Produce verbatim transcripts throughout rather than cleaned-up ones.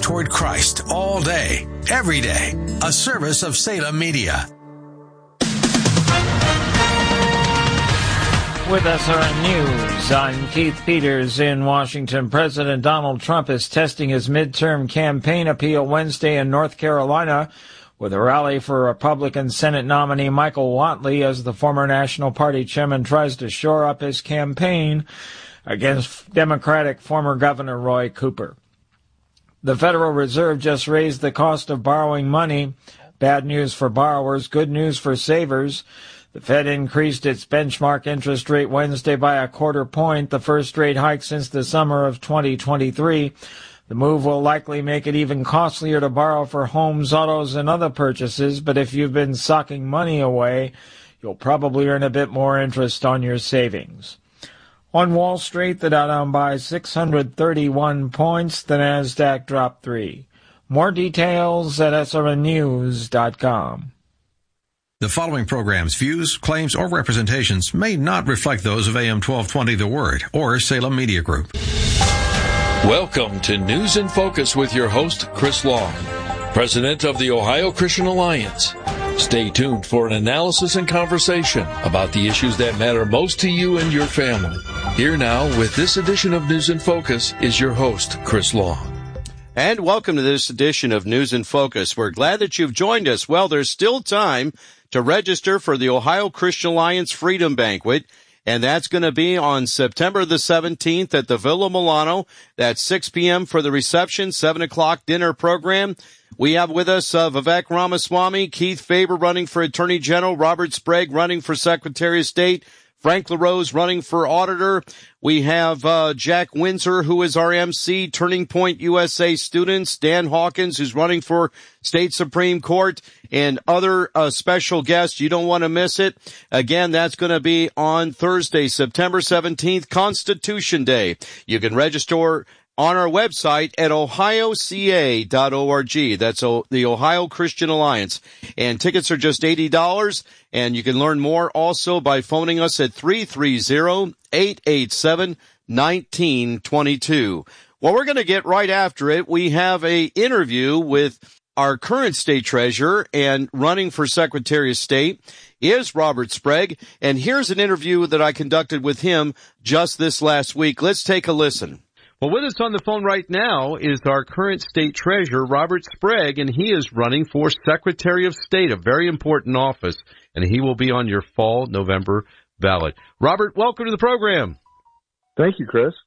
toward Christ all day, every day. A service of Salem Media. With S R N News, I'm Keith Peters in Washington. President Donald Trump is testing his midterm campaign appeal Wednesday in North Carolina with a rally for Republican Senate nominee Michael Whatley as the former National Party chairman tries to shore up his campaign against Democratic former Governor Roy Cooper. The Federal Reserve just raised the cost of borrowing money. Bad news for borrowers, good news for savers. The Fed increased its benchmark interest rate Wednesday by a quarter point, the first rate hike since the summer of twenty twenty-three. The move will likely make it even costlier to borrow for homes, autos, and other purchases, but if you've been socking money away, you'll probably earn a bit more interest on your savings. On Wall Street, the Dow down by six hundred thirty-one points, the Nasdaq dropped three. More details at S R N news dot com. The following program's views, claims, or representations may not reflect those of A M twelve twenty The Word or Salem Media Group. Welcome to News in Focus with your host, Chris Long, president of the Ohio Christian Alliance. Stay tuned for an analysis and conversation about the issues that matter most to you and your family. Here now with this edition of News in Focus is your host, Chris Long. And welcome to this edition of News in Focus. We're glad that you've joined us. Well, there's still time to register for the Ohio Christian Alliance Freedom Banquet, and that's going to be on September the seventeenth at the Villa Milano. That's six p.m. for the reception, seven o'clock dinner program. We have with us uh, Vivek Ramaswamy, Keith Faber running for Attorney General, Robert Sprague running for Secretary of State, Frank LaRose running for Auditor. We have uh, Jack Windsor, who is our M C, Turning Point U S A students, Dan Hawkins, who's running for State Supreme Court, and other uh, special guests. You don't want to miss it. Again, that's going to be on Thursday, September seventeenth, Constitution Day. You can register on our website at ohio c a dot org. That's o- the Ohio Christian Alliance. And tickets are just eighty dollars. And you can learn more also by phoning us at three three zero, eight eight seven, one nine two two. Well, we're going to get right after it. We have a interview with our current state treasurer and running for Secretary of State is Robert Sprague. And here's an interview that I conducted with him just this last week. Let's take a listen. Well, with us on the phone right now is our current state treasurer, Robert Sprague, and he is running for Secretary of State, a very important office, and he will be on your fall November ballot. Robert, welcome to the program. Thank you, Chris.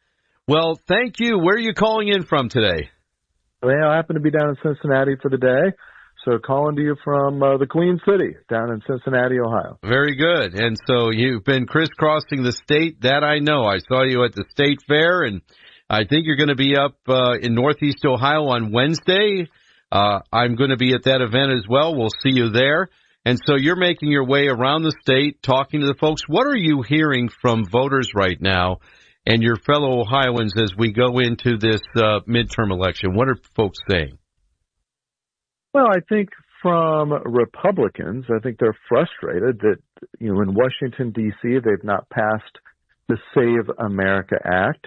Well, thank you. Where are you calling in from today? Well, I happen to be down in Cincinnati for the day, so calling to you from uh, the Queen City down in Cincinnati, Ohio. Very good. And so you've been crisscrossing the state. That I know. I saw you at the state fair, and I think you're going to be up uh, in Northeast Ohio on Wednesday. Uh, I'm going to be at that event as well. We'll see you there. And so you're making your way around the state, talking to the folks. What are you hearing from voters right now and your fellow Ohioans as we go into this uh, midterm election? What are folks saying? Well, I think from Republicans, I think they're frustrated that, you know, in Washington, D C, they've not passed the Save America Act.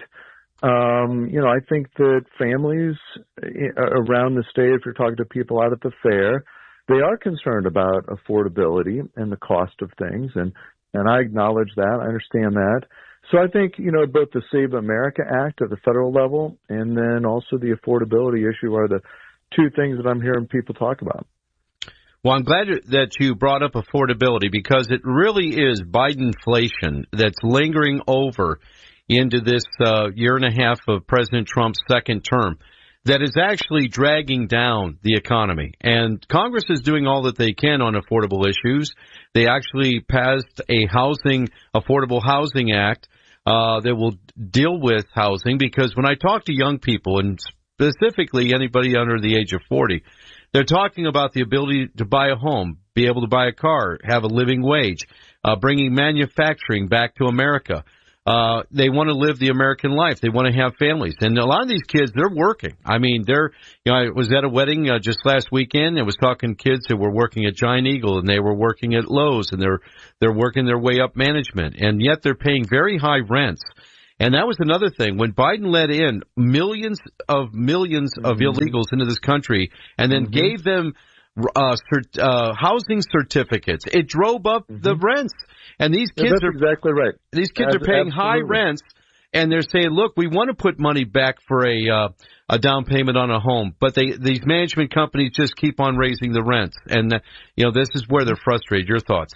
Um, you know, I think that families around the state, if you're talking to people out at the fair, they are concerned about affordability and the cost of things, and, and I acknowledge that. I understand that. So I think, you know, both the Save America Act at the federal level and then also the affordability issue are the two things that I'm hearing people talk about. Well, I'm glad that you brought up affordability because it really is Bidenflation that's lingering over into this uh, year and a half of President Trump's second term that is actually dragging down the economy. And Congress is doing all that they can on affordable issues. They actually passed a housing, Affordable Housing Act uh, that will deal with housing because when I talk to young people, and specifically anybody under the age of forty, they're talking about the ability to buy a home, be able to buy a car, have a living wage, uh, bringing manufacturing back to America. Uh, they want to live the American life. They want to have families. And a lot of these kids, they're working. I mean, they're, you know, I was at a wedding uh, just last weekend. I was talking to kids that were working at Giant Eagle and they were working at Lowe's and they're, they're working their way up management. And yet they're paying very high rents. And that was another thing. When Biden let in millions of millions of mm-hmm. illegals into this country and then mm-hmm. gave them uh, cert, uh, housing certificates, it drove up mm-hmm. the rents. And these kids yeah, that's are exactly right. These kids As, are paying absolutely. high rents, and they're saying, "Look, we want to put money back for a uh, a down payment on a home, but they these management companies just keep on raising the rents." And uh, you know, this is where they're frustrated. Your thoughts?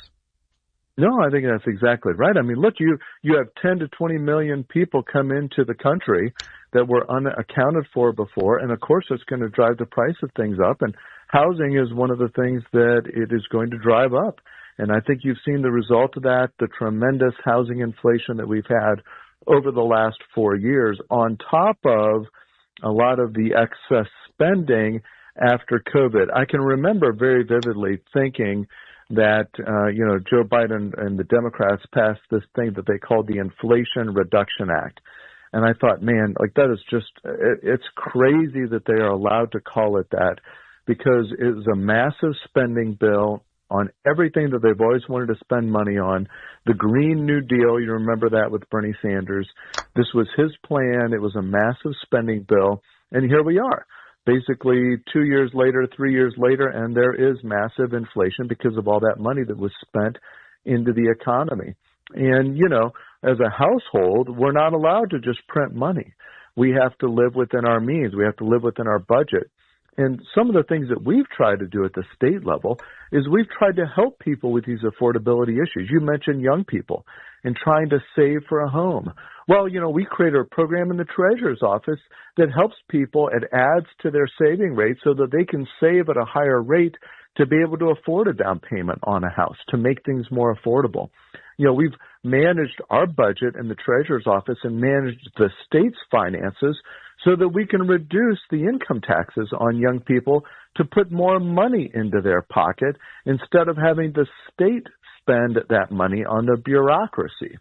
No, I think that's exactly right. I mean, look, you you have ten to twenty million people come into the country that were unaccounted for before, and of course, it's going to drive the price of things up. And housing is one of the things that it is going to drive up. And I think you've seen the result of that, the tremendous housing inflation that we've had over the last four years, on top of a lot of the excess spending after COVID. I can remember very vividly thinking that, uh, you know, Joe Biden and the Democrats passed this thing that they called the Inflation Reduction Act. And I thought, man, like that is just, it, it's crazy that they are allowed to call it that, because it was a massive spending bill on everything that they've always wanted to spend money on. The Green New Deal, you remember that with Bernie Sanders. This was his plan. It was a massive spending bill. And here we are, basically two years later, three years later, and there is massive inflation because of all that money that was spent into the economy. And, you know, as a household, we're not allowed to just print money. We have to live within our means. We have to live within our budget. And some of the things that we've tried to do at the state level is we've tried to help people with these affordability issues. You mentioned young people and trying to save for a home. Well, you know, we created a program in the Treasurer's office that helps people. It adds to their saving rate so that they can save at a higher rate to be able to afford a down payment on a house, to make things more affordable. You know, we've managed our budget in the Treasurer's office and managed the state's finances so that we can reduce the income taxes on young people to put more money into their pocket instead of having the state spend that money on the bureaucracy.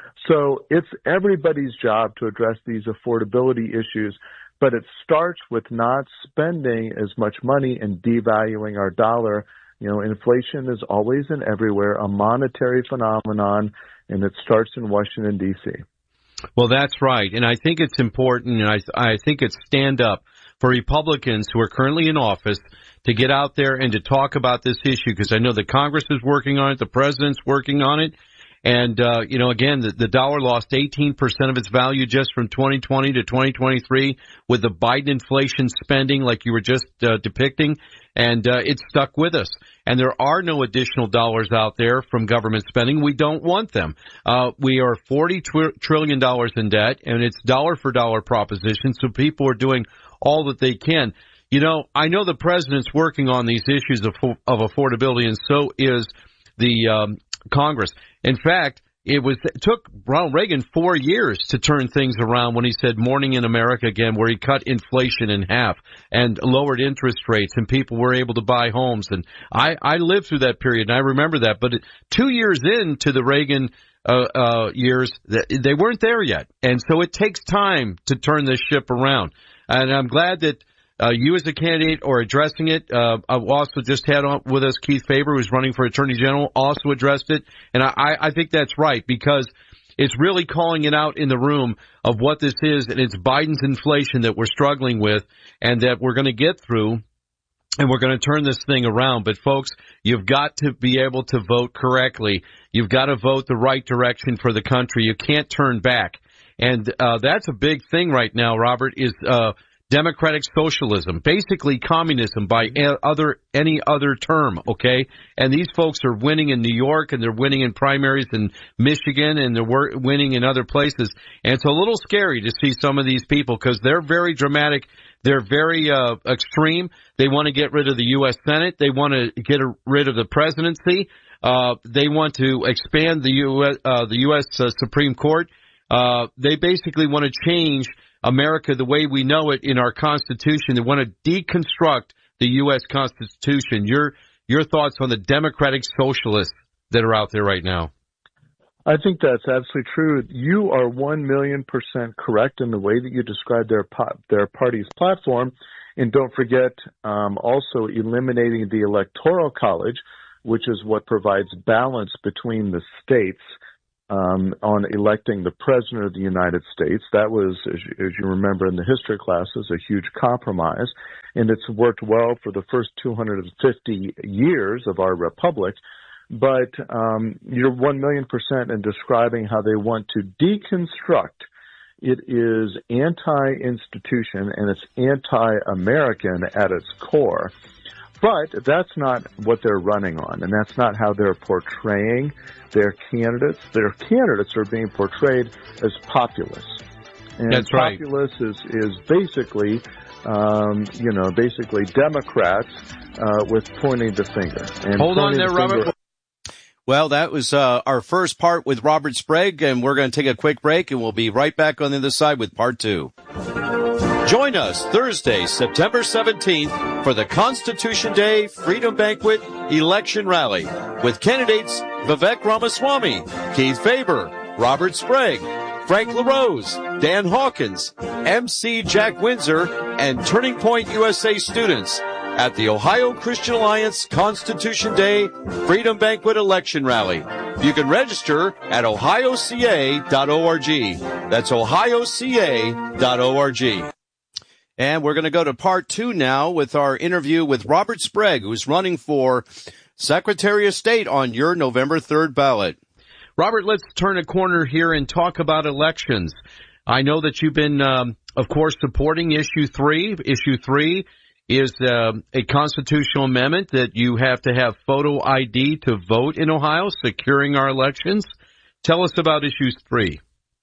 So it's everybody's job to address these affordability issues, but it starts with not spending as much money and devaluing our dollar. You know, inflation is always and everywhere a monetary phenomenon, and it starts in Washington, D C Well, that's right. And I think it's important, and I, I think it's stand up for Republicans who are currently in office to get out there and to talk about this issue, because I know the Congress is working on it, the president's working on it. And, uh, you know, again, the, the dollar lost eighteen percent of its value just from twenty twenty to twenty twenty-three with the Biden inflation spending like you were just uh, depicting. And uh, it's stuck with us. And there are no additional dollars out there from government spending. We don't want them. Uh, we are forty trillion dollars in debt, and it's dollar for dollar proposition. So people are doing all that they can. You know, I know the president's working on these issues of, of affordability, and so is the um, Congress. In fact, it was it took Ronald Reagan four years to turn things around when he said "Morning in America" again, where he cut inflation in half and lowered interest rates, and people were able to buy homes. And I, I lived through that period, and I remember that. But two years into the Reagan uh, uh, years, they weren't there yet, and so it takes time to turn this ship around. And I'm glad that Uh, you as a candidate are addressing it. Uh, I've also just had on with us Keith Faber, who's running for Attorney General, also addressed it. And I, I think that's right, because it's really calling it out in the room of what this is. And it's Biden's inflation that we're struggling with and that we're going to get through. And we're going to turn this thing around. But, folks, you've got to be able to vote correctly. You've got to vote the right direction for the country. You can't turn back. And uh, that's a big thing right now, Robert, is uh democratic socialism, basically communism by other any other term, okay? And these folks are winning in New York, and they're winning in primaries in Michigan, and they're winning in other places. And it's a little scary to see some of these people because they're very dramatic. They're very uh, extreme. They want to get rid of the U S Senate. They want to get rid of the presidency. Uh, they want to expand the U S, uh, the U S uh, Supreme Court. Uh, they basically want to change America the way we know it in our Constitution. They want to deconstruct the U S Constitution. Your your thoughts on the democratic socialists that are out there right now? I think that's absolutely true. You are one million percent correct in the way that you described their po- their party's platform. And don't forget um, also eliminating the Electoral College, which is what provides balance between the states. um, on electing the President of the United States. That was, as you, as you remember in the history classes, a huge compromise, and it's worked well for the first two hundred fifty years of our republic. But um, you're one million percent in describing how they want to deconstruct. It is anti-institution and it's anti-American at its core. But that's not what they're running on, and that's not how they're portraying their candidates. Their candidates are being portrayed as populists. And that's right. Populists is, is basically, um, you know, basically Democrats uh, with pointing the finger. And Hold on there, Robert. Well, that was uh, our first part with Robert Sprague, and we're going to take a quick break, and we'll be right back on the other side with part two. Join us Thursday, September seventeenth, for the Constitution Day Freedom Banquet Election Rally with candidates Vivek Ramaswamy, Keith Faber, Robert Sprague, Frank LaRose, Dan Hawkins, M C Jack Windsor, and Turning Point U S A students at the Ohio Christian Alliance Constitution Day Freedom Banquet Election Rally. You can register at ohio c a dot org. That's ohio c a dot org. And we're going to go to part two now with our interview with Robert Sprague, who's running for Secretary of State on your November third ballot. Robert, let's turn a corner here and talk about elections. I know that you've been, um, of course, supporting Issue three. Issue three is uh, a constitutional amendment that you have to have photo I D to vote in Ohio, securing our elections. Tell us about Issue three.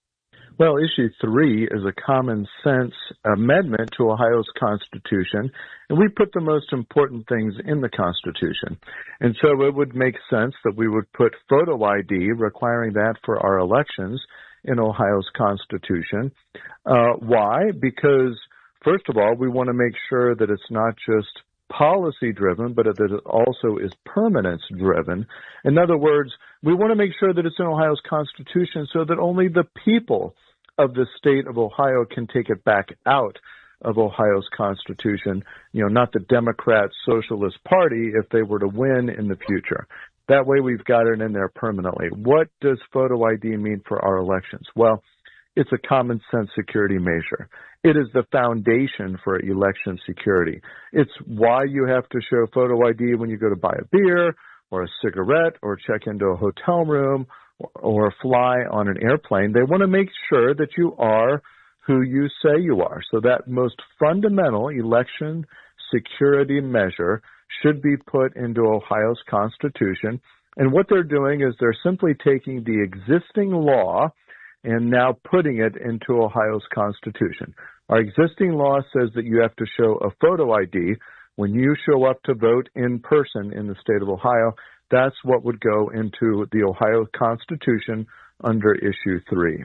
Well, Issue three is a common sense amendment to Ohio's Constitution, and we put the most important things in the Constitution. And so it would make sense that we would put photo I D, requiring that for our elections, in Ohio's Constitution. Uh, why? Because first of all, we want to make sure that it's not just policy-driven, but that it also is permanence-driven. In other words, we want to make sure that it's in Ohio's Constitution so that only the people of the state of Ohio can take it back out of Ohio's Constitution, you know, not the Democrat Socialist Party if they were to win in the future. That way we've got it in there permanently. What does photo I D mean for our elections? Well, it's a common sense security measure. It is the foundation for election security. It's why you have to show photo I D when you go to buy a beer or a cigarette or check into a hotel room or, or fly on an airplane. They want to make sure that you are who you say you are. So that most fundamental election security measure should be put into Ohio's Constitution. And what they're doing is they're simply taking the existing law and now putting it into Ohio's Constitution. Our existing law says that you have to show a photo I D when you show up to vote in person in the state of Ohio. That's what would go into the Ohio Constitution under Issue three.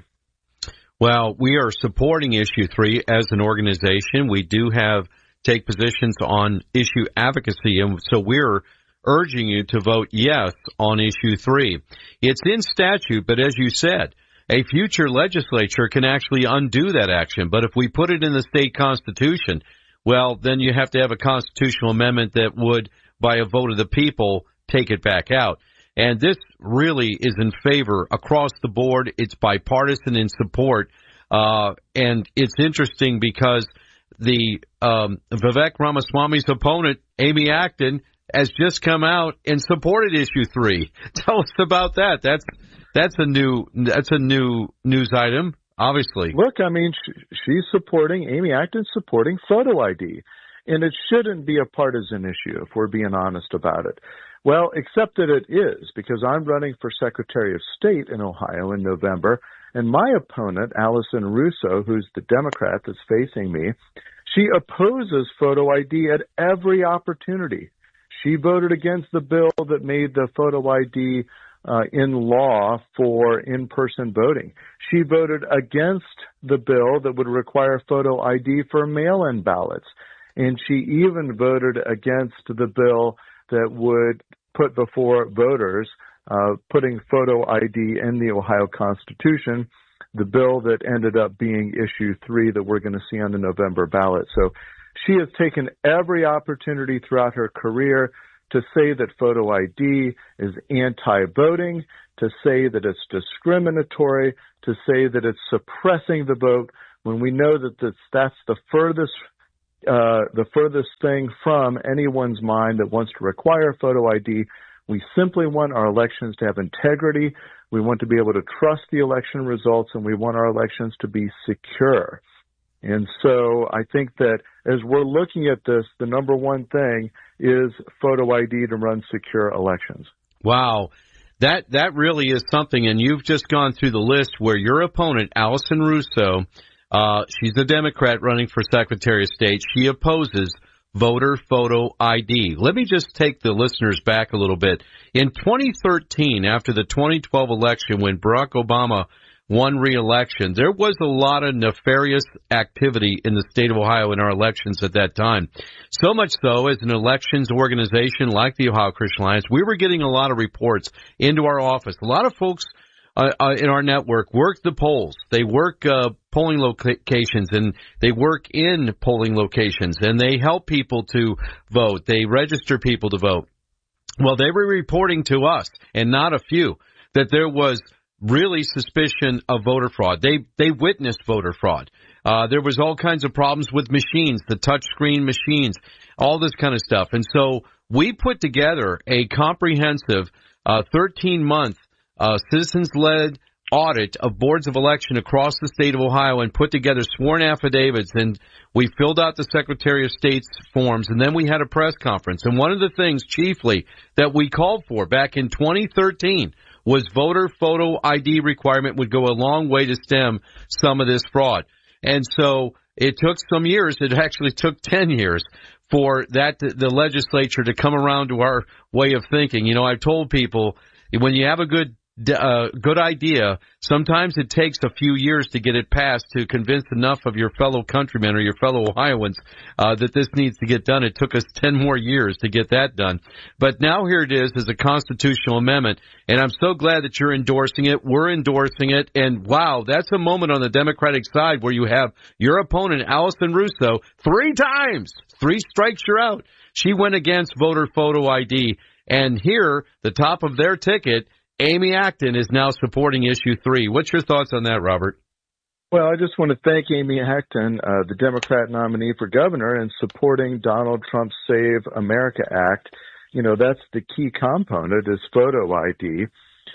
Well, we are supporting Issue three as an organization. We do have take positions on issue advocacy, and so we're urging you to vote yes on Issue three. It's in statute, but as you said, a future legislature can actually undo that action. But if we put it in the state constitution, well, then you have to have a constitutional amendment that would, by a vote of the people, take it back out. And this really is in favor across the board. It's bipartisan in support. Uh, and it's interesting because the um, Vivek Ramaswamy's opponent, Amy Acton, has just come out and supported Issue three. Tell us about that. That's That's a new that's a new news item, obviously. Look, I mean, she's supporting, Amy Acton's supporting photo I D. And it shouldn't be a partisan issue, if we're being honest about it. Well, except that it is, because I'm running for Secretary of State in Ohio in November, and my opponent, Allison Russo, who's the Democrat that's facing me, she opposes photo I D at every opportunity. She voted against the bill that made the photo I D Uh, in law for in-person voting. She voted against the bill that would require photo I D for mail-in ballots. And she even voted against the bill that would put before voters uh, putting photo I D in the Ohio Constitution, the bill that ended up being Issue three that we're going to see on the November ballot. So she has taken every opportunity throughout her career to say that photo I D is anti-voting, to say that it's discriminatory, to say that it's suppressing the vote, when we know that that's, that's the furthest uh, the furthest thing from anyone's mind that wants to require photo I D. We simply want our elections to have integrity. We want to be able to trust the election results, and we want our elections to be secure. And so I think that as we're looking at this, the number one thing is photo I D to run secure elections. Wow. That that really is something, and you've just gone through the list where your opponent, Allison Russo, uh, she's a Democrat running for Secretary of State. She opposes voter photo I D. Let me just take the listeners back a little bit. In twenty thirteen, after the twenty twelve election, when Barack Obama won re-election, there was a lot of nefarious activity in the state of Ohio in our elections at that time. So much so, as an elections organization like the Ohio Christian Alliance, we were getting a lot of reports into our office. A lot of folks uh, uh, in our network work the polls. They work uh, polling locations, and they work in polling locations, and they help people to vote. They register people to vote. Well, they were reporting to us, and not a few, that there was really suspicion of voter fraud. They they witnessed voter fraud. Uh, there was all kinds of problems with machines, the touchscreen machines, all this kind of stuff. And so we put together a comprehensive uh, thirteen-month uh, citizens-led audit of boards of election across the state of Ohio and put together sworn affidavits. And we filled out the Secretary of State's forms, and then we had a press conference. And one of the things chiefly that we called for back in twenty thirteen was voter photo I D requirement would go a long way to stem some of this fraud. And so it took some years. It actually took ten years for that, the legislature to come around to our way of thinking. You know, I've told people, when you have a good uh, good idea, sometimes it takes a few years to get it passed to convince enough of your fellow countrymen or your fellow Ohioans uh, that this needs to get done. It took us ten more years to get that done. But now here it is as a constitutional amendment, and I'm so glad that you're endorsing it. We're endorsing it, and wow, that's a moment on the Democratic side where you have your opponent, Allison Russo, three times, three strikes, you're out. She went against voter photo I D, and here, the top of their ticket, Amy Acton, is now supporting issue three. What's your thoughts on that, Robert? Well, I just want to thank Amy Acton, uh, the Democrat nominee for governor, in supporting Donald Trump's Save America Act. You know, that's the key component is photo I D.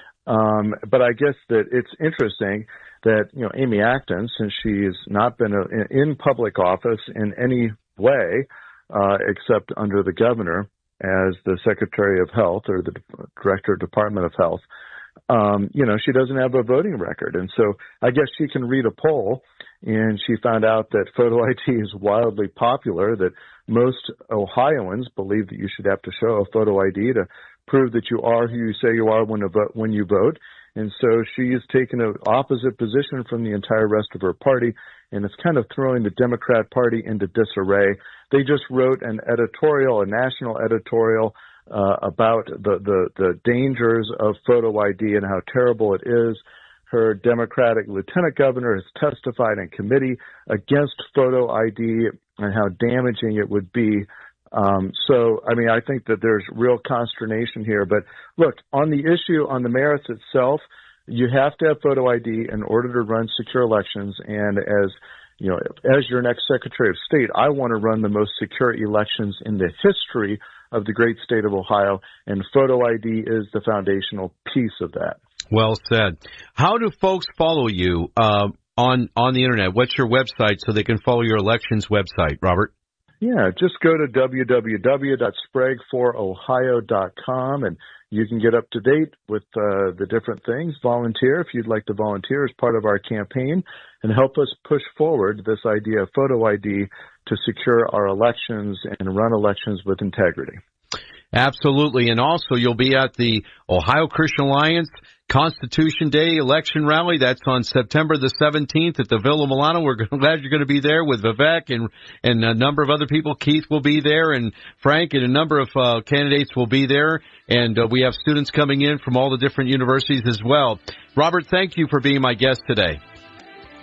Um, but I guess that it's interesting that, you know, Amy Acton, since she's not been a, in public office in any way uh, except under the governor, as the Secretary of Health or the Director of Department of Health, um, you know, she doesn't have a voting record. And so I guess she can read a poll, and she found out that photo I D is wildly popular, that most Ohioans believe that you should have to show a photo I D to prove that you are who you say you are when, vote, when you vote. And so she is taking an opposite position from the entire rest of her party, and it's kind of throwing the Democrat Party into disarray. They just wrote an editorial, a national editorial, uh, about the, the, the dangers of photo I D and how terrible it is. Her Democratic lieutenant governor has testified in committee against photo I D and how damaging it would be. Um, so, I mean, I think that there's real consternation here. But look, on the issue, on the merits itself, you have to have photo I D in order to run secure elections. And as you know, as your next Secretary of State, I want to run the most secure elections in the history of the great state of Ohio, and photo I D is the foundational piece of that. Well said. How do folks follow you uh, on on the internet? What's your website so they can follow your elections website, Robert? Yeah, just go to w w w dot sprague for ohio dot com, and you can get up to date with uh, the different things. Volunteer if you'd like to volunteer as part of our campaign and help us push forward this idea of photo I D to secure our elections and run elections with integrity. Absolutely. And also you'll be at the Ohio Christian Alliance Constitution Day election rally. That's on September the seventeenth at the Villa Milano. We're glad you're going to be there with Vivek and, and a number of other people. Keith will be there, and Frank, and a number of uh, candidates will be there. And uh, we have students coming in from all the different universities as well. Robert, thank you for being my guest today.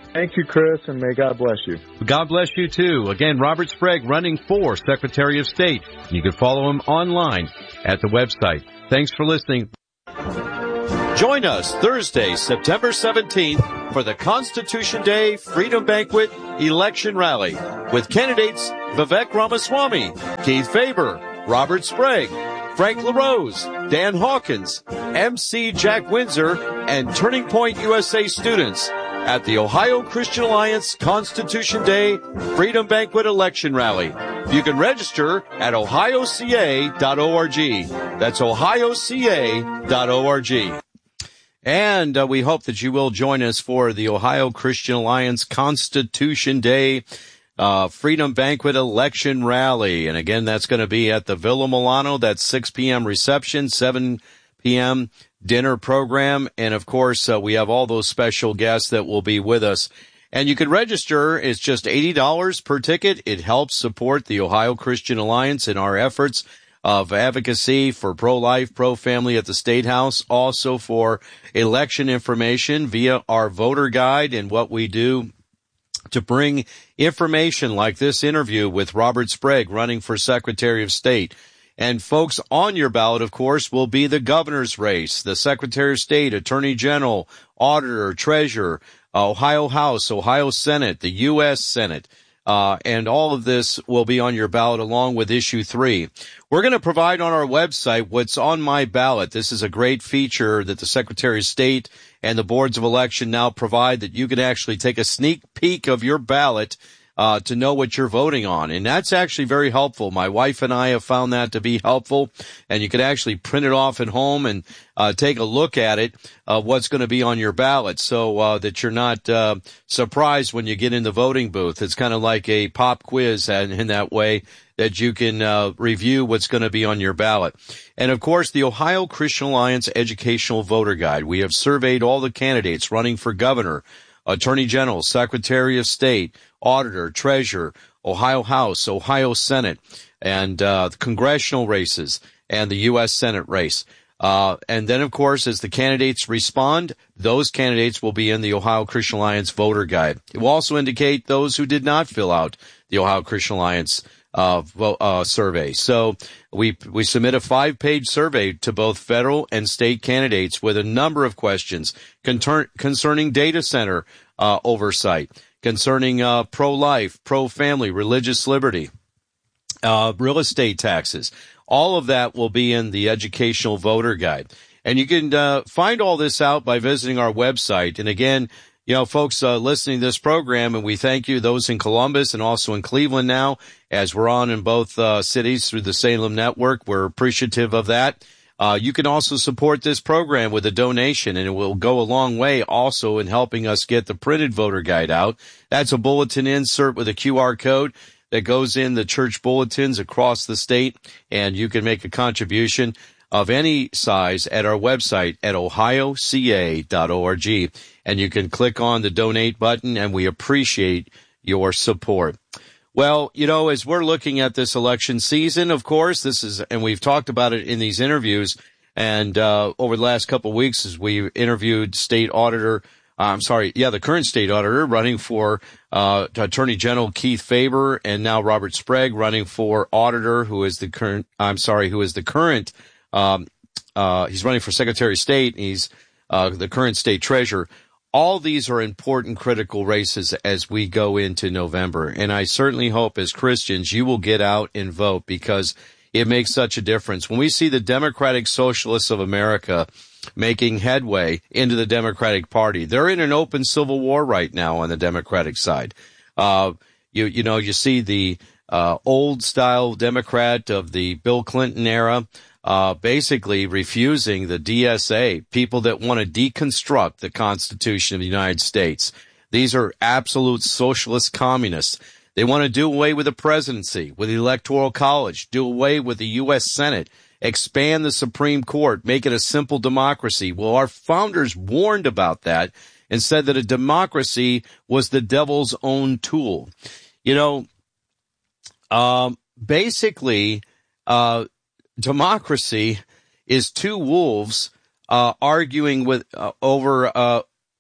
Thank you, Chris, and may God bless you. God bless you, too. Again, Robert Sprague running for Secretary of State. You can follow him online at the website. Thanks for listening. Join us Thursday, September seventeenth for the Constitution Day Freedom Banquet Election Rally with candidates Vivek Ramaswamy, Keith Faber, Robert Sprague, Frank LaRose, Dan Hawkins, M C Jack Windsor, and Turning Point U S A students at the Ohio Christian Alliance Constitution Day Freedom Banquet Election Rally. You can register at ohio c a dot org. That's ohio c a dot org. And uh, we hope that you will join us for the Ohio Christian Alliance Constitution Day uh, Freedom Banquet Election Rally. And again, that's going to be at the Villa Milano. That's six p.m. reception, seven p.m. dinner program. And of course, uh, we have all those special guests that will be with us. And you can register. It's just eighty dollars per ticket. It helps support the Ohio Christian Alliance in our efforts of advocacy for pro-life, pro-family at the State House, also for election information via our voter guide and what we do to bring information like this interview with Robert Sprague running for Secretary of State. And folks, on your ballot, of course, will be the governor's race, the Secretary of State, Attorney General, Auditor, Treasurer, Ohio House, Ohio Senate, the U S Senate. Uh, and all of this will be on your ballot along with issue three. We're going to provide on our website what's on my ballot. This is a great feature that the Secretary of State and the boards of election now provide, that you can actually take a sneak peek of your ballot uh, to know what you're voting on. And that's actually very helpful. My wife and I have found that to be helpful. And you can actually print it off at home and uh, take a look at it, uh, what's going to be on your ballot, so uh, that you're not uh, surprised when you get in the voting booth. It's kind of like a pop quiz and in that way that you can uh, review what's going to be on your ballot. And of course, the Ohio Christian Alliance Educational Voter Guide. We have surveyed all the candidates running for governor, Attorney General, Secretary of State, Auditor, Treasurer, Ohio House, Ohio Senate, and uh, the congressional races and the U S Senate race. Uh, and then, of course, as the candidates respond, those candidates will be in the Ohio Christian Alliance Voter Guide. It will also indicate those who did not fill out the Ohio Christian Alliance uh, uh survey. So we we submit a five-page survey to both federal and state candidates with a number of questions conter- concerning data center uh oversight, concerning uh pro-life, pro-family, religious liberty, uh real estate taxes. All of that will be in the Educational Voter Guide. And you can uh, find all this out by visiting our website. And again, you know, folks uh, listening to this program, and we thank you, those in Columbus and also in Cleveland now, as we're on in both uh, cities through the Salem Network. We're appreciative of that. Uh, you can also support this program with a donation, and it will go a long way also in helping us get the printed voter guide out. That's a bulletin insert with a Q R code that goes in the church bulletins across the state, and you can make a contribution of any size at our website at ohio c a dot org, and you can click on the donate button, and we appreciate your support. Well, you know, as we're looking at this election season, of course, this is, and we've talked about it in these interviews, and uh over the last couple of weeks as we interviewed State Auditor, I'm sorry, yeah, the current State Auditor running for uh Attorney General Keith Faber, and now Robert Sprague running for Auditor, who is the current, I'm sorry, who is the current, um uh he's running for Secretary of State, and he's uh the current State Treasurer. All these are important, critical races as we go into November. And I certainly hope as Christians you will get out and vote, because it makes such a difference. When we see the Democratic Socialists of America making headway into the Democratic Party, they're in an open civil war right now on the Democratic side. Uh, you, you know, you see the uh, old style Democrat of the Bill Clinton era, Uh, basically refusing the D S A, people that want to deconstruct the Constitution of the United States. These are absolute socialist communists. They want to do away with the presidency, with the Electoral College, do away with the U S Senate, expand the Supreme Court, make it a simple democracy. Well, our founders warned about that and said that a democracy was the devil's own tool. You know, um, basically, uh, democracy is two wolves uh arguing with uh, over uh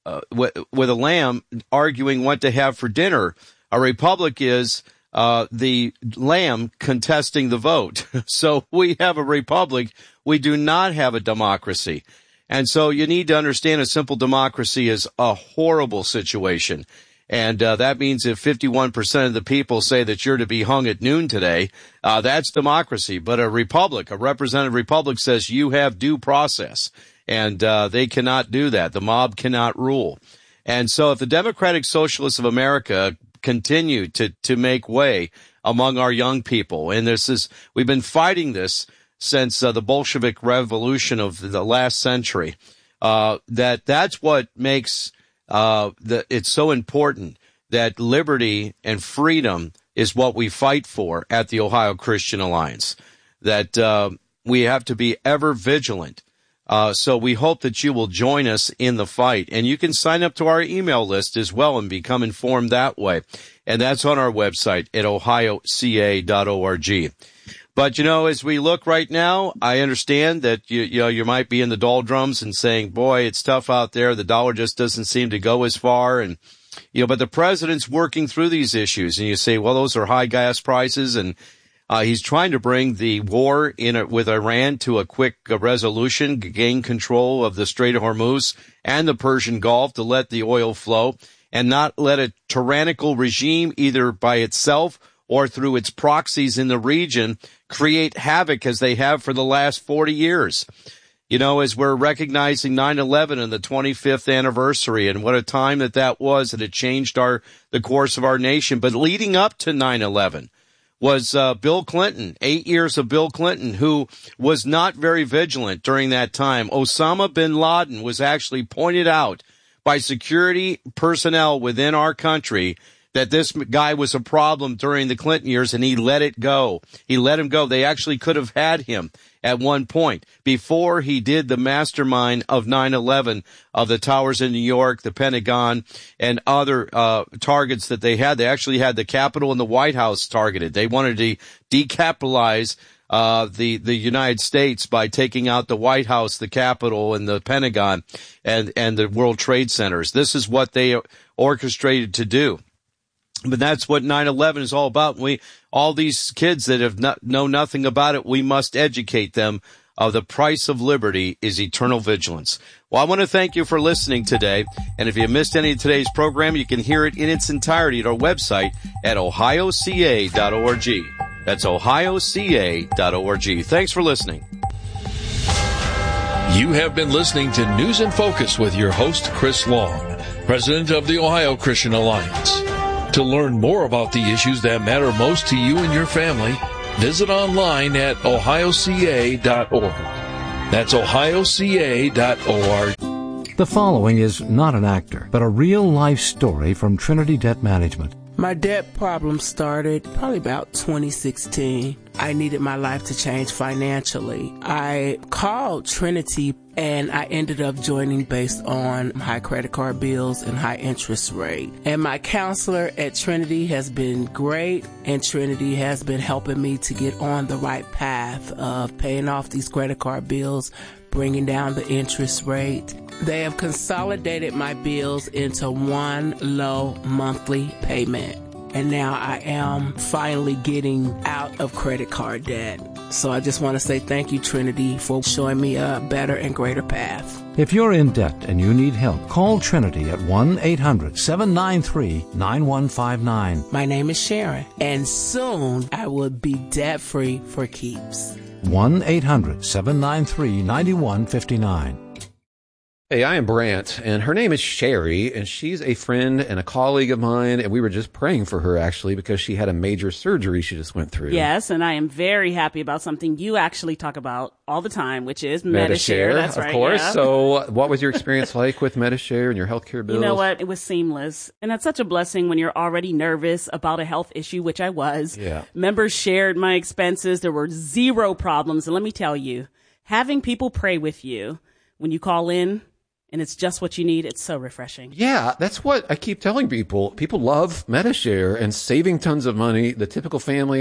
uh, with, with a lamb arguing what to have for dinner. A republic is uh, the lamb contesting the vote. So we have a republic. We do not have a democracy. And so you need to understand a simple democracy is a horrible situation. And uh, that means if fifty-one percent of the people say that you're to be hung at noon today, uh, that's democracy. But a republic, a representative republic says you have due process. And uh, they cannot do that. The mob cannot rule. And so if the Democratic Socialists of America continue to, to make way among our young people, and this is, we've been fighting this since uh, the Bolshevik Revolution of the last century, uh, that that's what makes uh, the, it's so important that liberty and freedom is what we fight for at the Ohio Christian Alliance, that uh, we have to be ever vigilant. Uh, so we hope that you will join us in the fight. And you can sign up to our email list as well and become informed that way. And that's on our website at ohio c a dot org. But, you know, as we look right now, I understand that, you, you know, you might be in the doldrums and saying, boy, it's tough out there. The dollar just doesn't seem to go as far. And, you know, but the president's working through these issues. And you say, well, those are high gas prices. And Uh, he's trying to bring the war in a, with Iran to a quick uh, resolution, gain control of the Strait of Hormuz and the Persian Gulf to let the oil flow and not let a tyrannical regime, either by itself or through its proxies in the region, create havoc as they have for the last forty years. You know, as we're recognizing nine eleven and the twenty-fifth anniversary and what a time that that was, and it changed our the course of our nation. But leading up to nine eleven, was uh, Bill Clinton, eight years of Bill Clinton, who was not very vigilant during that time. Osama bin Laden was actually pointed out by security personnel within our country that this guy was a problem during the Clinton years, and he let it go. He let him go. They actually could have had him at one point before he did the mastermind of nine eleven, of the towers in New York, the Pentagon, and other uh targets that they had. They actually had the Capitol and the White House targeted. They wanted to decapitalize uh the the United States by taking out the White House, the Capitol, and the Pentagon, and and the World Trade Centers. This is what they orchestrated to do. But that's what nine eleven is all about. We, all these kids that have not, know nothing about it, we must educate them of the price of liberty is eternal vigilance. Well, I want to thank you for listening today. And if you missed any of today's program, you can hear it in its entirety at our website at ohio c a dot org. That's ohio c a dot org. Thanks for listening. You have been listening to News in Focus with your host, Chris Long, president of the Ohio Christian Alliance. To learn more about the issues that matter most to you and your family, visit online at ohio c a dot org. That's ohio c a dot org. The following is not an actor, but a real-life story from Trinity Debt Management. My debt problem started probably about twenty sixteen. I needed my life to change financially. I called Trinity and I ended up joining based on high credit card bills and high interest rate. And my counselor at Trinity has been great, and Trinity has been helping me to get on the right path of paying off these credit card bills, bringing down the interest rate. They have consolidated my bills into one low monthly payment. And now I am finally getting out of credit card debt. So I just want to say thank you, Trinity, for showing me a better and greater path. If you're in debt and you need help, call Trinity at one eight hundred seven nine three nine one five nine. My name is Sharon, and soon I will be debt-free for keeps. one eight hundred seven nine three nine one five nine. Hey, I am Brant, and her name is Sherry, and she's a friend and a colleague of mine, and we were just praying for her, actually, because she had a major surgery she just went through. Yes, and I am very happy about something you actually talk about all the time, which is Medi-Share. Medi-Share, That's of right, course. yeah. So what was your experience like with Medi-Share and your healthcare bills? You know what? It was seamless. And that's such a blessing when you're already nervous about a health issue, which I was. Yeah. Members shared my expenses. There were zero problems. And let me tell you, having people pray with you when you call in, and it's just what you need, it's so refreshing. Yeah, that's what I keep telling people. People love Medi-Share and saving tons of money. The typical family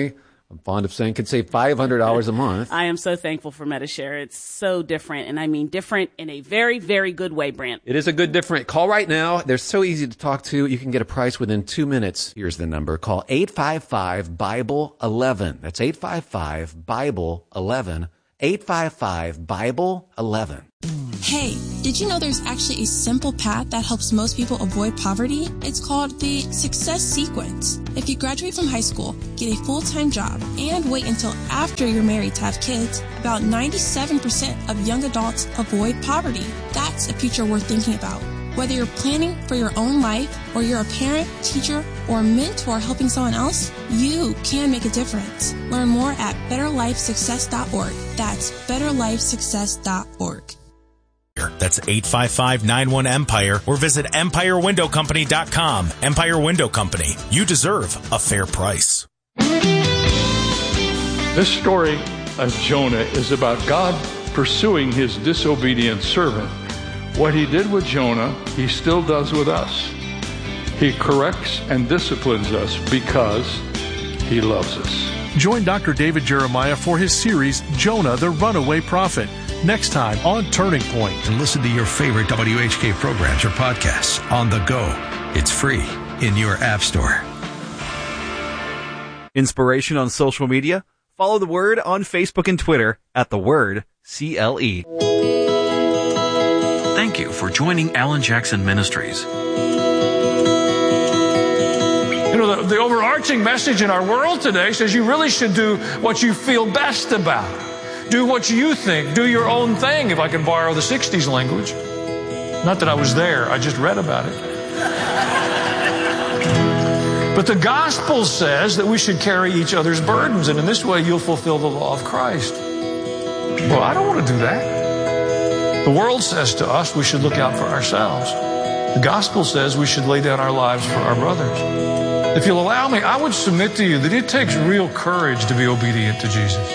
I'm fond of saying could save five hundred dollars a month. I am so thankful for Medi-Share. It's so different, and I mean different in a very, very good way, Brant. It is a good different. Call right now. They're so easy to talk to. You can get a price within two minutes. Here's the number. Call eight five five, Bible eleven. That's eight five five, Bible eleven. eight five five, Bible eleven. Hey, did you know there's actually a simple path that helps most people avoid poverty? It's called the Success Sequence. If you graduate from high school, get a full-time job, and wait until after you're married to have kids, about ninety-seven percent of young adults avoid poverty. That's a future worth thinking about. Whether you're planning for your own life, or you're a parent, teacher, or mentor helping someone else, you can make a difference. Learn more at better life success dot org. That's better life success dot org. That's eight five five, nine one, EMPIRE or visit empire window company dot com. Empire Window Company. You deserve a fair price. This story of Jonah is about God pursuing his disobedient servant. What he did with Jonah, he still does with us. He corrects and disciplines us because he loves us. Join Doctor David Jeremiah for his series, Jonah the Runaway Prophet, next time on Turning Point. And listen to your favorite W H K programs or podcasts on the go. It's free in your app store. Inspiration on social media? Follow The Word on Facebook and Twitter at The Word C L E. Thank you for joining Alan Jackson Ministries. You know, the, the overarching message in our world today says you really should do what you feel best about. Do what you think. Do your own thing, if I can borrow the sixties language. Not that I was there, I just read about it. But the gospel says that we should carry each other's burdens, and in this way you'll fulfill the law of Christ. Well, I don't want to do that. The world says to us we should look out for ourselves. The gospel says we should lay down our lives for our brothers. If you'll allow me, I would submit to you that it takes real courage to be obedient to Jesus.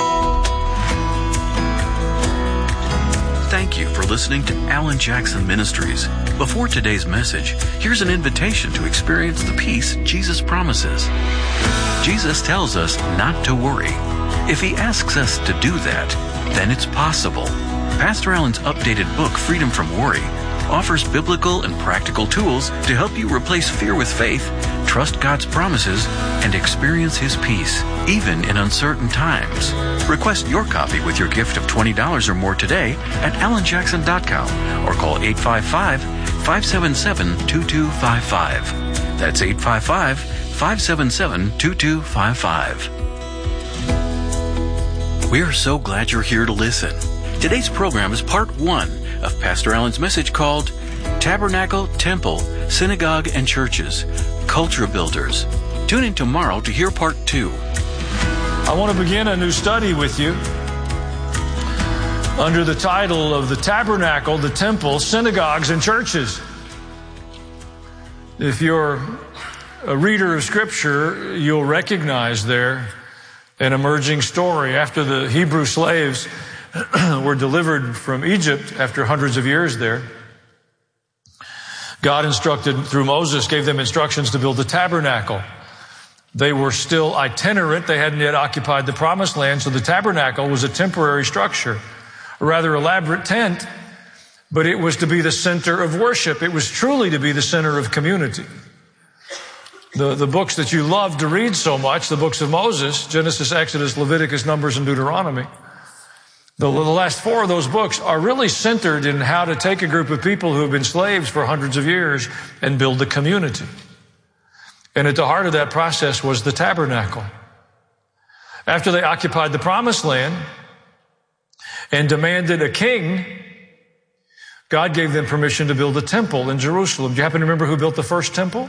Thank you for listening to Alan Jackson Ministries. Before today's message, here's an invitation to experience the peace Jesus promises. Jesus tells us not to worry. If he asks us to do that, then it's possible. Pastor Alan's updated book, Freedom from Worry, offers biblical and practical tools to help you replace fear with faith, trust God's promises, and experience his peace, even in uncertain times. Request your copy with your gift of twenty dollars or more today at alan jackson dot com or call eight five five, five seven seven, two two five five. That's eight five five, five seven seven, two two five five. We're so glad you're here to listen. Today's program is part one of Pastor Alan's message called Tabernacle, Temple, Synagogue, and Churches, Culture Builders. Tune in tomorrow to hear part two. I want to begin a new study with you under the title of the Tabernacle, the Temple, Synagogues, and Churches. If you're a reader of Scripture, you'll recognize there an emerging story. After the Hebrew slaves were delivered from Egypt after hundreds of years there, God instructed through Moses, gave them instructions to build a tabernacle. They were still itinerant. They hadn't yet occupied the promised land, so the tabernacle was a temporary structure, a rather elaborate tent, but it was to be the center of worship. It was truly to be the center of community. The, the books that you love to read so much, the books of Moses, Genesis, Exodus, Leviticus, Numbers, and Deuteronomy, the, the last four of those books are really centered in how to take a group of people who have been slaves for hundreds of years and build a community. And at the heart of that process was the tabernacle. After they occupied the promised land and demanded a king, God gave them permission to build a temple in Jerusalem. Do you happen to remember who built the first temple?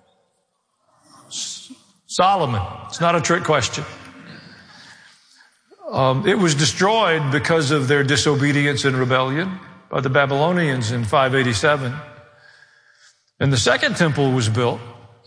Solomon. It's not a trick question. Um, it was destroyed because of their disobedience and rebellion by the Babylonians in five eighty-seven. And the second temple was built.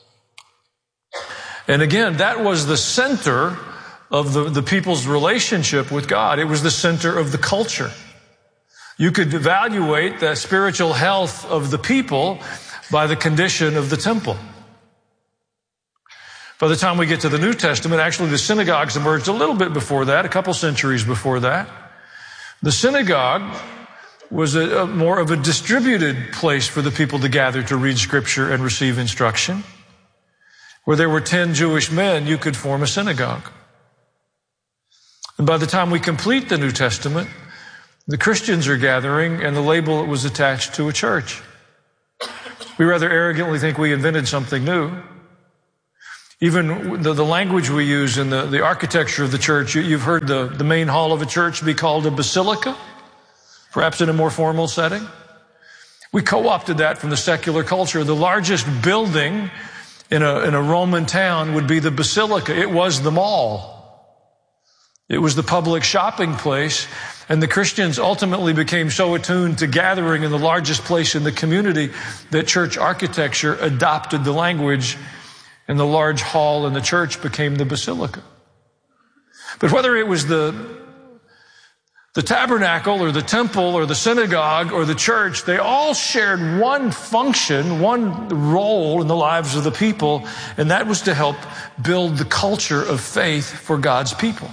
And again, that was the center of the, the people's relationship with God. It was the center of the culture. You could evaluate the spiritual health of the people by the condition of the temple. By the time we get to the New Testament, actually the synagogues emerged a little bit before that, a couple centuries before that. The synagogue was a, a more of a distributed place for the people to gather to read Scripture and receive instruction. Where there were ten Jewish men, you could form a synagogue. And by the time we complete the New Testament, the Christians are gathering and the label was attached to a church. We rather arrogantly think we invented something new. Even the, the language we use in the, the architecture of the church, you, you've heard the, the main hall of a church be called a basilica, perhaps in a more formal setting. We co-opted that from the secular culture. The largest building in a, in a Roman town would be the basilica. It was the mall. It was the public shopping place. And the Christians ultimately became so attuned to gathering in the largest place in the community that church architecture adopted the language, and the large hall in the church became the basilica. But whether it was the, the tabernacle or the temple or the synagogue or the church, they all shared one function, one role in the lives of the people, and that was to help build the culture of faith for God's people.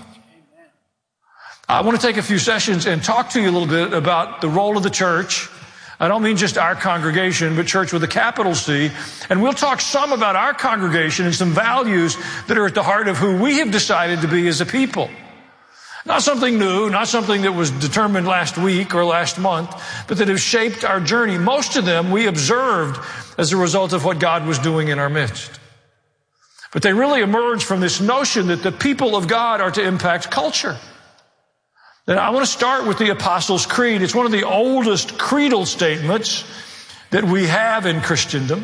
I want to take a few sessions and talk to you a little bit about the role of the church. I don't mean just our congregation, but church with a capital C. And we'll talk some about our congregation and some values that are at the heart of who we have decided to be as a people. Not something new, not something that was determined last week or last month, but that have shaped our journey. Most of them we observed as a result of what God was doing in our midst. But they really emerge from this notion that the people of God are to impact culture. And I want to start with the Apostles' Creed. It's one of the oldest creedal statements that we have in Christendom.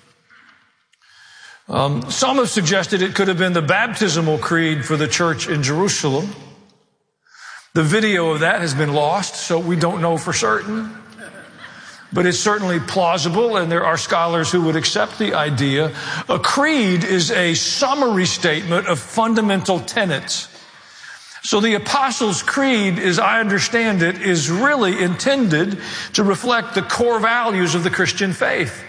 Um, some have suggested it could have been the baptismal creed for the church in Jerusalem. The video of that has been lost, so we don't know for certain. But it's certainly plausible, and there are scholars who would accept the idea. A creed is a summary statement of fundamental tenets. So the Apostles' Creed, as I understand it, is really intended to reflect the core values of the Christian faith.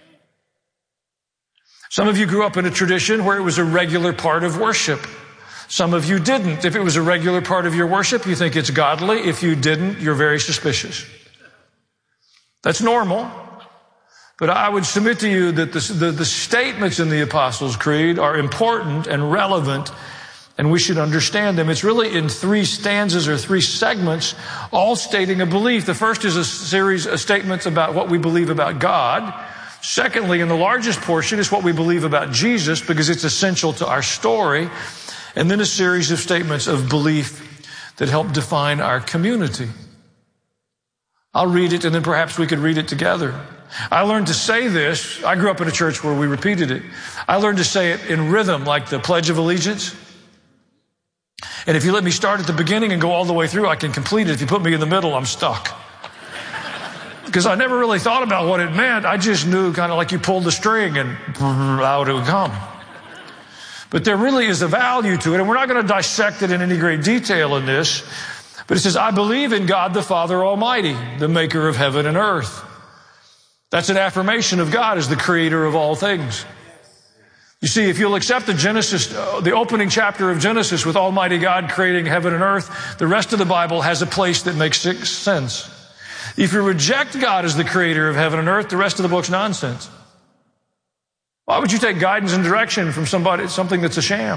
Some of you grew up in a tradition where it was a regular part of worship. Some of you didn't. If it was a regular part of your worship, you think it's godly. If you didn't, you're very suspicious. That's normal. But I would submit to you that the, the, the statements in the Apostles' Creed are important and relevant, and we should understand them. It's really in three stanzas or three segments, all stating a belief. The first is a series of statements about what we believe about God. Secondly, in the largest portion, is what we believe about Jesus, because it's essential to our story. And then a series of statements of belief that help define our community. I'll read it, and then perhaps we could read it together. I learned to say this. I grew up in a church where we repeated it. I learned to say it in rhythm, like the Pledge of Allegiance. And if you let me start at the beginning and go all the way through, I can complete it. If you put me in the middle, I'm stuck. Because I never really thought about what it meant. I just knew kind of like you pulled the string and out it would come. But there really is a value to it, and we're not going to dissect it in any great detail in this. But it says, I believe in God the Father Almighty, the maker of heaven and earth. That's an affirmation of God as the creator of all things. You see, if you'll accept the Genesis, uh, the opening chapter of Genesis with Almighty God creating heaven and earth, the rest of the Bible has a place that makes sense. If you reject God as the creator of heaven and earth, the rest of the book's nonsense. Why would you take guidance and direction from somebody, something that's a sham?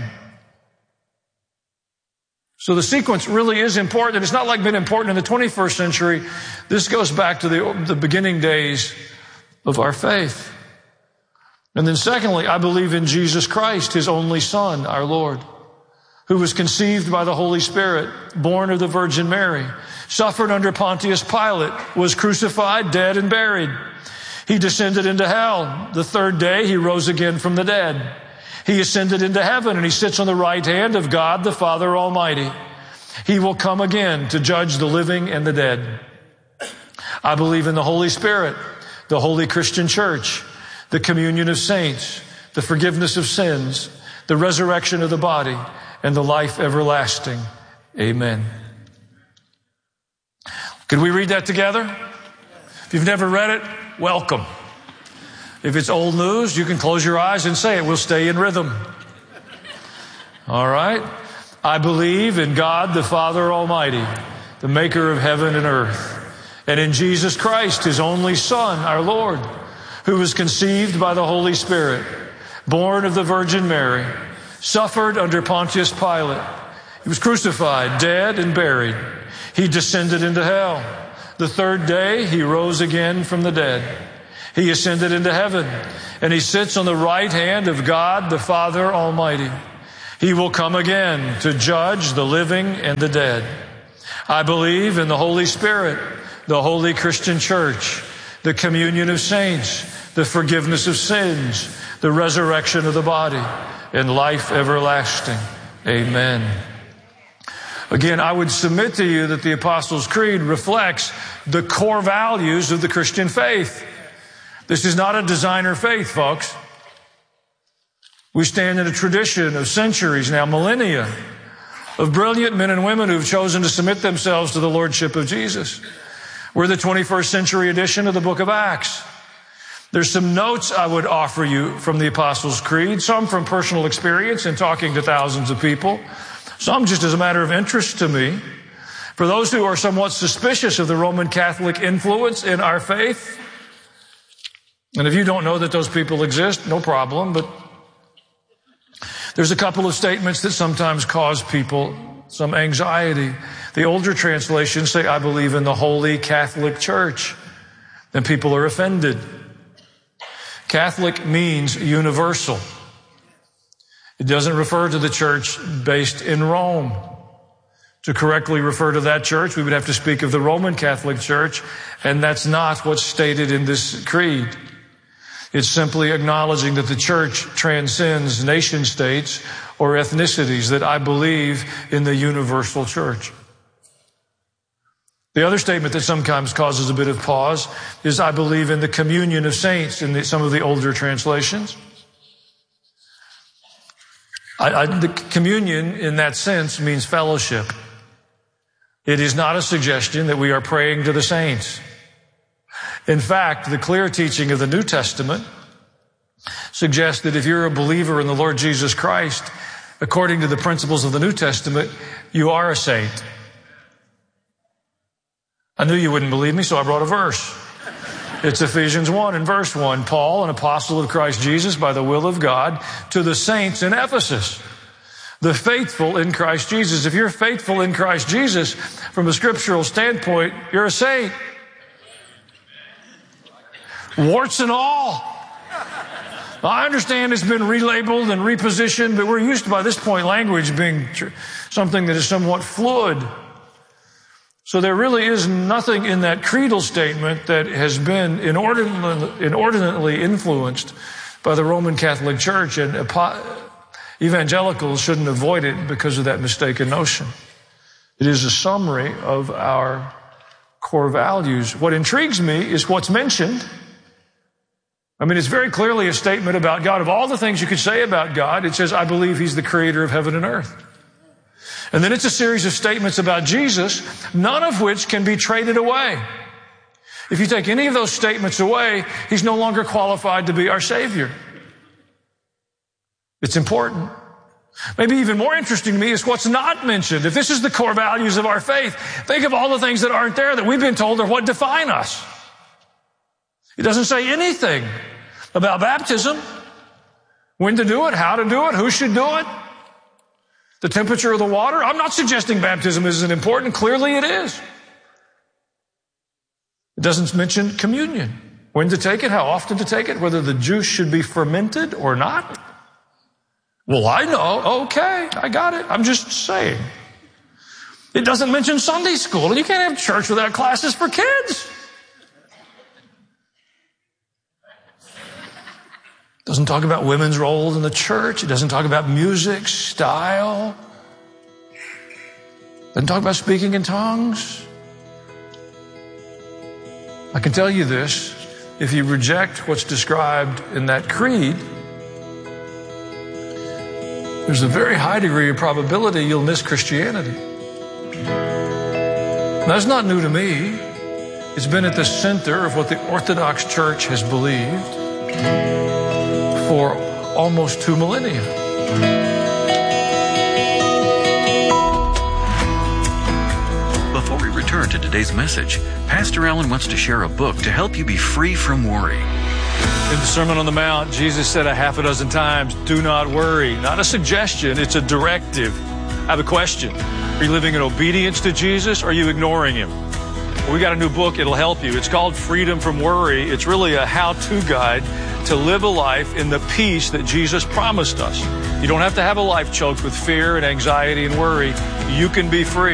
So the sequence really is important. It's not like been important in the twenty-first century. This goes back to the, the beginning days of our faith. And then secondly, I believe in Jesus Christ, his only Son, our Lord, who was conceived by the Holy Spirit, born of the Virgin Mary, suffered under Pontius Pilate, was crucified, dead, and buried. He descended into hell. The third day, he rose again from the dead. He ascended into heaven, and he sits on the right hand of God, the Father Almighty. He will come again to judge the living and the dead. I believe in the Holy Spirit, the holy Christian church, the communion of saints, the forgiveness of sins, the resurrection of the body, and the life everlasting. Amen. Could we read that together? If you've never read it, welcome. If it's old news, you can close your eyes and say it. We'll stay in rhythm. All right? I believe in God the Father Almighty, the maker of heaven and earth, and in Jesus Christ, His only Son, our Lord, who was conceived by the Holy Spirit, born of the Virgin Mary, suffered under Pontius Pilate. He was crucified, dead, and buried. He descended into hell. The third day, He rose again from the dead. He ascended into heaven, and He sits on the right hand of God the Father Almighty. He will come again to judge the living and the dead. I believe in the Holy Spirit, the holy Christian church, the communion of saints, the forgiveness of sins, the resurrection of the body, and life everlasting. Amen. Again, I would submit to you that the Apostles' Creed reflects the core values of the Christian faith. This is not a designer faith, folks. We stand in a tradition of centuries, now millennia, of brilliant men and women who've chosen to submit themselves to the Lordship of Jesus. We're the twenty-first century edition of the book of Acts. There's some notes I would offer you from the Apostles' Creed, some from personal experience in talking to thousands of people, some just as a matter of interest to me. For those who are somewhat suspicious of the Roman Catholic influence in our faith, and if you don't know that those people exist, no problem, but there's a couple of statements that sometimes cause people some anxiety. The older translations say, I believe in the Holy Catholic Church. Then people are offended. Catholic means universal. It doesn't refer to the church based in Rome. To correctly refer to that church, we would have to speak of the Roman Catholic Church, and that's not what's stated in this creed. It's simply acknowledging that the church transcends nation states or ethnicities, that I believe in the universal church. The other statement that sometimes causes a bit of pause is I believe in the communion of saints in the, some of the older translations. I, I, the communion in that sense means fellowship. It is not a suggestion that we are praying to the saints. In fact, the clear teaching of the New Testament suggests that if you're a believer in the Lord Jesus Christ, according to the principles of the New Testament, you are a saint. I knew you wouldn't believe me, so I brought a verse. It's Ephesians one and verse one. Paul, an apostle of Christ Jesus by the will of God, to the saints in Ephesus, the faithful in Christ Jesus. If you're faithful in Christ Jesus, from a scriptural standpoint, you're a saint. Warts and all. I understand it's been relabeled and repositioned, but we're used to, by this point, language being something that is somewhat fluid. So there really is nothing in that creedal statement that has been inordinately, inordinately influenced by the Roman Catholic Church, and evangelicals shouldn't avoid it because of that mistaken notion. It is a summary of our core values. What intrigues me is what's mentioned. I mean, it's very clearly a statement about God. Of all the things you could say about God, it says, I believe He's the creator of heaven and earth. And then it's a series of statements about Jesus, none of which can be traded away. If you take any of those statements away, He's no longer qualified to be our Savior. It's important. Maybe even more interesting to me is what's not mentioned. If this is the core values of our faith, think of all the things that aren't there that we've been told are what define us. It doesn't say anything about baptism, when to do it, how to do it, who should do it, the temperature of the water. I'm not suggesting baptism isn't important. Clearly it is. It doesn't mention communion, when to take it, how often to take it, whether the juice should be fermented or not. Well, I know. Okay, I got it. I'm just saying. It doesn't mention Sunday school, and you can't have church without classes for kids. It doesn't talk about women's role in the church. It doesn't talk about music, style. It doesn't talk about speaking in tongues. I can tell you this, if you reject what's described in that creed, there's a very high degree of probability you'll miss Christianity. That's not new to me. It's been at the center of what the Orthodox Church has believed for almost two millennia. start to today's message, Pastor Allen wants to share a book to help you be free from worry. In the Sermon on the Mount, Jesus said a half a dozen times, do not worry. Not a suggestion, it's a directive. I have a question. Are you living in obedience to Jesus, or are you ignoring him? Well, we got a new book, it'll help you. It's called Freedom from Worry. It's really a how-to guide to live a life in the peace that Jesus promised us. You don't have to have a life choked with fear and anxiety and worry. You can be free.